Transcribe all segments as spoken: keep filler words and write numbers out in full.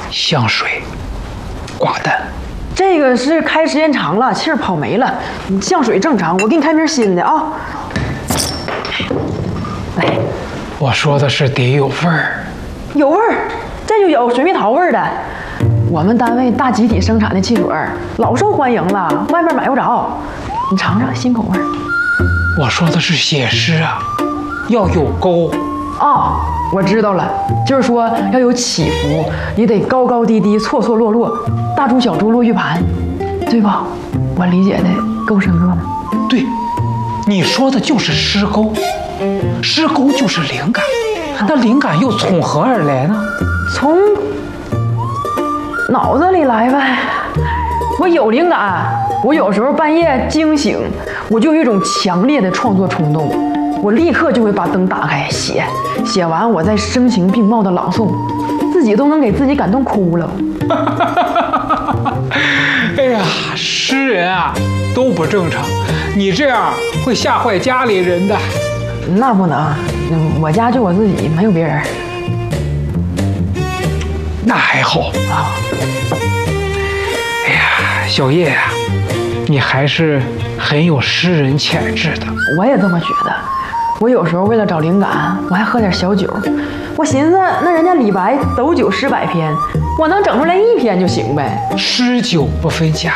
香水挂蛋。 这个是开时间长了，气儿跑没了。你香水正常，我给你开瓶新的啊。来， 我说的是得有味儿。 有味儿，这就有水蜜桃味儿的。我们单位大集体生产的汽水，老受欢迎了，外面买不着。你尝尝新口味。 我说的是写诗啊，要有勾。 哦，我知道了，就是说要有起伏，你得高高低低、错错落落，大珠小珠落玉盘，对吧？我理解的够深刻吗？ 对，你说的就是诗钩，诗钩就是灵感，那灵感又从何而来呢？ 从脑子里来呗。我有灵感，我有时候半夜惊醒，我就有一种强烈的创作冲动，我立刻就会把灯打开写，写完我再声情并茂的朗诵，自己都能给自己感动哭了。 哎呀，诗人啊都不正常，你这样会吓坏家里人的。 那不能，我家就我自己，没有别人。 那还好啊。哎呀，小叶啊，你还是很有诗人潜质的。 我也这么觉得。我有时候为了找灵感，我还喝点小酒。我寻思，那人家李白斗酒诗百篇，我能整出来一篇就行呗。 诗酒不分家，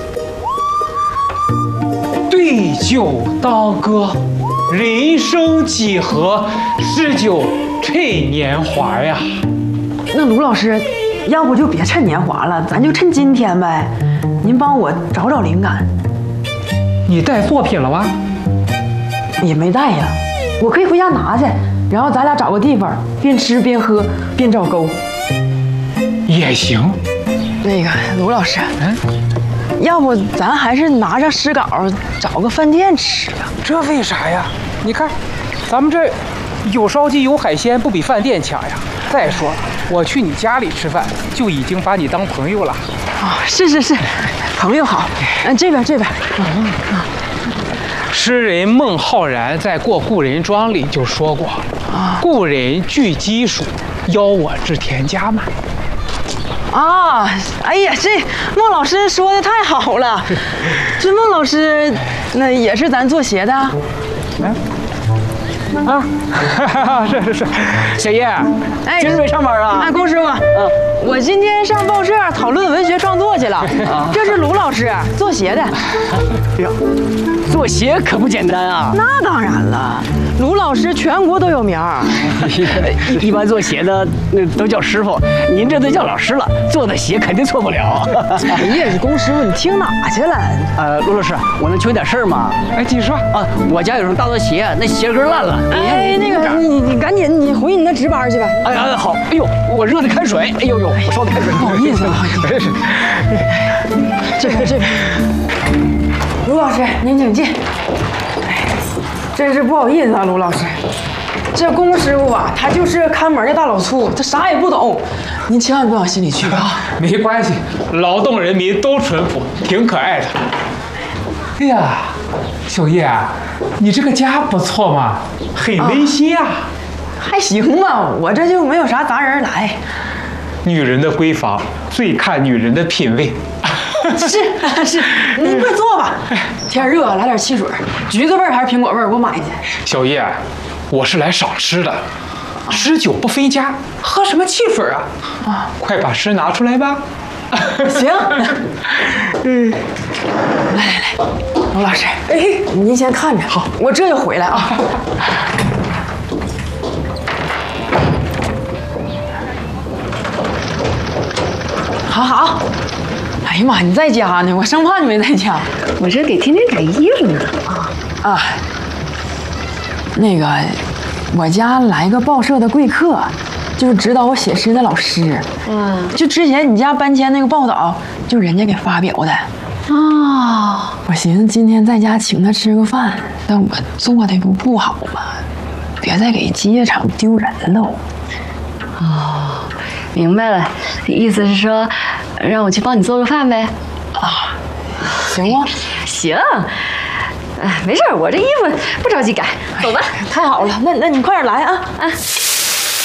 对酒当歌，人生几何，诗酒趁年华呀。 那卢老师，要不就别趁年华了，咱就趁今天呗。您帮我找找灵感。 你带作品了吗？ 也没带呀，我可以回家拿去，然后咱俩找个地方，边吃边喝边照钩。 也行。 那个卢老师， 嗯， 要不咱还是拿着诗稿找个饭店吃吧？ 这为啥呀？你看，咱们这有烧鸡有海鲜，不比饭店强呀。再说，我去你家里吃饭，就已经把你当朋友了。 啊、哦，是是是，朋友好。嗯，这边这边。嗯啊。 诗人孟浩然在《过故人庄》里就说过：“故人具鸡黍，邀我至田家嘛。” 啊，哎呀，这孟老师说的太好了。这孟老师，那也是咱做鞋的。 嗯。啊，是是是，小叶，哎，今儿没上班啊？ 哎，龚师傅，嗯，我今天上报社讨论文学创作去了。啊，这是卢老师做鞋的。 哎呀，做鞋可不简单啊！ 那当然了，卢老师全国都有名儿。 一般做鞋的那都叫师傅，您这都叫老师了，做的鞋肯定错不了。 哎呀，龚师傅，你听哪去了？ 呃，卢老师，我能求你点事儿吗？ 哎，继续说啊，我家有双大拖鞋，那鞋跟烂了。 哎，那个，你你赶紧，你回你那值班去吧。 哎哎，好。哎呦，我热的开水。哎呦呦，我烧的开水。 不好意思，不好意思。这边这边，卢老师，您请进。哎，真是不好意思啊，卢老师。这龚师傅啊，他就是看门的大老粗，他啥也不懂，您千万别往心里去啊。 没关系，劳动人民都淳朴，挺可爱的。哎呀，小叶啊，你这个家不错嘛，很温馨啊。 还行吧，我这就没有啥杂人来。 女人的闺房最看女人的品味。 是是，您快坐吧。天热，来点汽水，橘子味还是苹果味？我买去。 小叶，我是来赏诗的，诗酒不分家，喝什么汽水啊？啊，快把诗拿出来吧。 行。嗯，来来来，卢老师，哎，您先看着，好，我这就回来啊。好好。哎呀妈，你在家呢，我生怕你没在家。 我这给天天改衣服呢。 啊啊，那个，我家来个报社的贵客，就是指导我写诗的老师。嗯，就之前你家搬迁那个报道，就人家给发表的。 哦， 我寻思今天在家请他吃个饭，但我做的不不好嘛，别再给机械厂丢人喽。 哦，明白了，意思是说让我去帮你做个饭呗？ 啊，行吗？ 行，哎，没事，我这衣服不着急改，走吧。 太好了，那那你快点来啊啊！